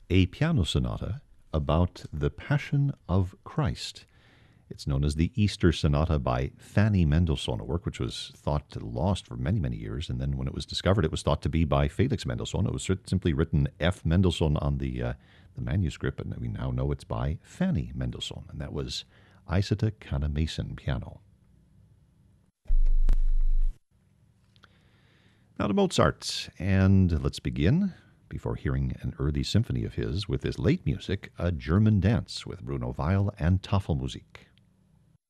a piano sonata about the Passion of Christ. It's known as the Easter Sonata by Fanny Mendelssohn, a work which was thought to lost for many, many years. And then when it was discovered, it was thought to be by Felix Mendelssohn. It was simply written F. Mendelssohn on the manuscript, and we now know it's by Fanny Mendelssohn. And that was Isata Kanneh-Mason piano. Now to Mozart, and let's begin, before hearing an early symphony of his, with his late music, A German Dance with Bruno Weil and Tafelmusik.